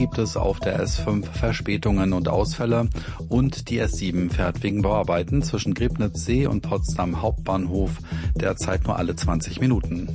gibt es auf der S5 Verspätungen und Ausfälle und die S7 fährt wegen Bauarbeiten zwischen Griebnitzsee und Potsdam Hauptbahnhof derzeit nur alle 20 Minuten.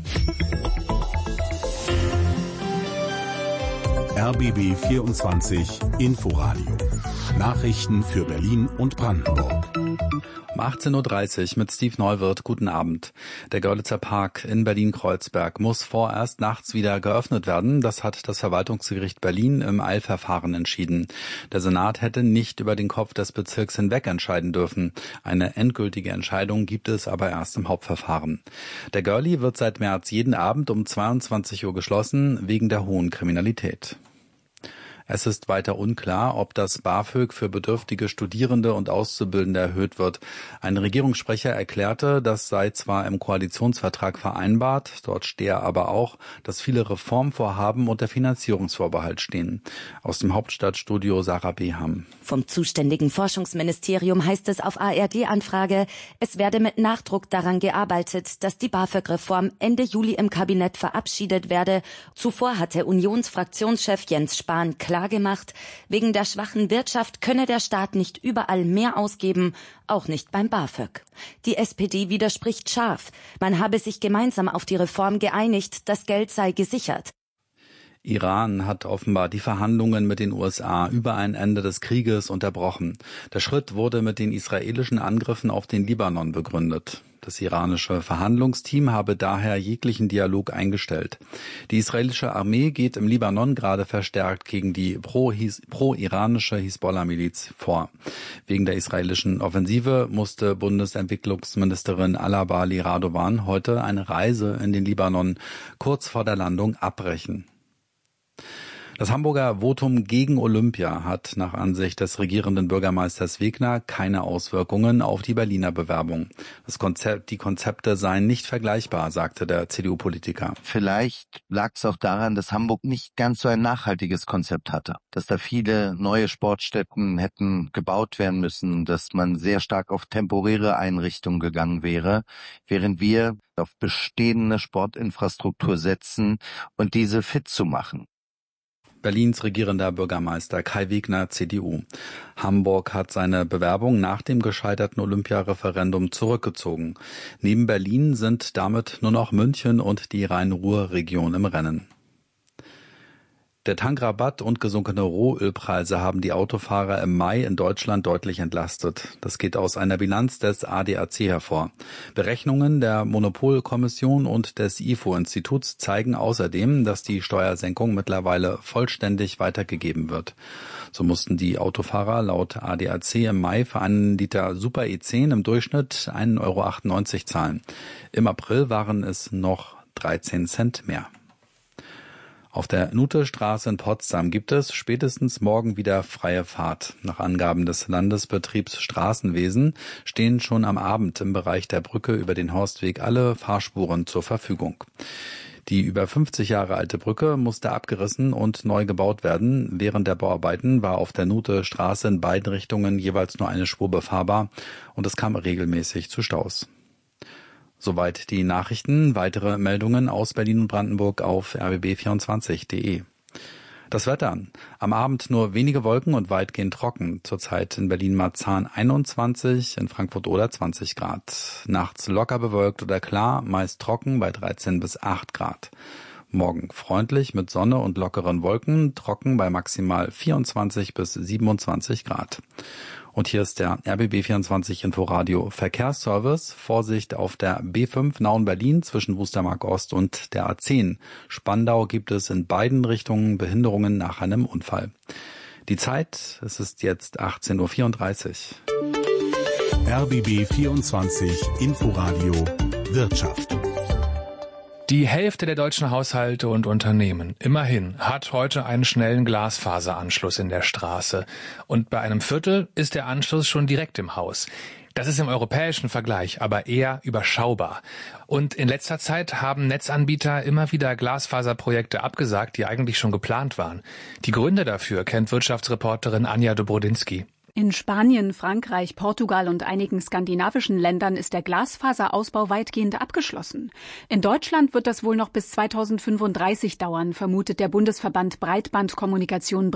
RBB 24 Inforadio. Nachrichten für Berlin und Brandenburg. Um 18.30 Uhr mit Steve Neuwirth. Guten Abend. Der Görlitzer Park in Berlin-Kreuzberg muss vorerst nachts wieder geöffnet werden. Das hat das Verwaltungsgericht Berlin im Eilverfahren entschieden. Der Senat hätte nicht über den Kopf des Bezirks hinweg entscheiden dürfen. Eine endgültige Entscheidung gibt es aber erst im Hauptverfahren. Der Görli wird seit März jeden Abend um 22 Uhr geschlossen, wegen der hohen Kriminalität. Es ist weiter unklar, ob das BAföG für bedürftige Studierende und Auszubildende erhöht wird. Ein Regierungssprecher erklärte, das sei zwar im Koalitionsvertrag vereinbart, dort stehe aber auch, dass viele Reformvorhaben unter Finanzierungsvorbehalt stehen. Aus dem Hauptstadtstudio Sarah Beham. Vom zuständigen Forschungsministerium heißt es auf ARD-Anfrage, es werde mit Nachdruck daran gearbeitet, dass die BAföG-Reform Ende Juli im Kabinett verabschiedet werde. Zuvor hatte Unionsfraktionschef Jens Spahn klar gemacht, wegen der schwachen Wirtschaft könne der Staat nicht überall mehr ausgeben, auch nicht beim BAföG. Die SPD widerspricht scharf. Man habe sich gemeinsam auf die Reform geeinigt, das Geld sei gesichert. Iran hat offenbar die Verhandlungen mit den USA über ein Ende des Krieges unterbrochen. Der Schritt wurde mit den israelischen Angriffen auf den Libanon begründet. Das iranische Verhandlungsteam habe daher jeglichen Dialog eingestellt. Die israelische Armee geht im Libanon gerade verstärkt gegen die pro-iranische Hisbollah-Miliz vor. Wegen der israelischen Offensive musste Bundesentwicklungsministerin Alabali Radovan heute eine Reise in den Libanon kurz vor der Landung abbrechen. Das Hamburger Votum gegen Olympia hat nach Ansicht des regierenden Bürgermeisters Wegner keine Auswirkungen auf die Berliner Bewerbung. Die Konzepte seien nicht vergleichbar, sagte der CDU-Politiker. Vielleicht lag es auch daran, dass Hamburg nicht ganz so ein nachhaltiges Konzept hatte. Dass da viele neue Sportstätten hätten gebaut werden müssen, dass man sehr stark auf temporäre Einrichtungen gegangen wäre, während wir auf bestehende Sportinfrastruktur setzen und diese fit zu machen. Berlins regierender Bürgermeister Kai Wegner, CDU. Hamburg hat seine Bewerbung nach dem gescheiterten Olympiareferendum zurückgezogen. Neben Berlin sind damit nur noch München und die Rhein-Ruhr-Region im Rennen. Der Tankrabatt und gesunkene Rohölpreise haben die Autofahrer im Mai in Deutschland deutlich entlastet. Das geht aus einer Bilanz des ADAC hervor. Berechnungen der Monopolkommission und des IFO-Instituts zeigen außerdem, dass die Steuersenkung mittlerweile vollständig weitergegeben wird. So mussten die Autofahrer laut ADAC im Mai für einen Liter Super E10 im Durchschnitt 1,98 € zahlen. Im April waren es noch 13 Cent mehr. Auf der Nutestraße in Potsdam gibt es spätestens morgen wieder freie Fahrt. Nach Angaben des Landesbetriebs Straßenwesen stehen schon am Abend im Bereich der Brücke über den Horstweg alle Fahrspuren zur Verfügung. Die über 50 Jahre alte Brücke musste abgerissen und neu gebaut werden. Während der Bauarbeiten war auf der Nutestraße in beiden Richtungen jeweils nur eine Spur befahrbar und es kam regelmäßig zu Staus. Soweit die Nachrichten. Weitere Meldungen aus Berlin und Brandenburg auf rbb24.de. Das Wetter. Am Abend nur wenige Wolken und weitgehend trocken. Zurzeit in Berlin-Marzahn 21, in Frankfurt oder 20 Grad. Nachts locker bewölkt oder klar, meist trocken bei 13 bis 8 Grad. Morgen freundlich mit Sonne und lockeren Wolken, trocken bei maximal 24 bis 27 Grad. Und hier ist der RBB24 Inforadio Verkehrsservice. Vorsicht auf der B5 Nauen-Berlin zwischen Wustermark Ost und der A10. Spandau gibt es in beiden Richtungen Behinderungen nach einem Unfall. Die Zeit, es ist jetzt 18.34 Uhr. RBB24 Inforadio Wirtschaft. Die Hälfte der deutschen Haushalte und Unternehmen, immerhin, hat heute einen schnellen Glasfaseranschluss in der Straße. Und bei einem Viertel ist der Anschluss schon direkt im Haus. Das ist im europäischen Vergleich aber eher überschaubar. Und in letzter Zeit haben Netzanbieter immer wieder Glasfaserprojekte abgesagt, die eigentlich schon geplant waren. Die Gründe dafür kennt Wirtschaftsreporterin Anja Dobrodinsky. In Spanien, Frankreich, Portugal und einigen skandinavischen Ländern ist der Glasfaserausbau weitgehend abgeschlossen. In Deutschland wird das wohl noch bis 2035 dauern, vermutet der Bundesverband Breitbandkommunikation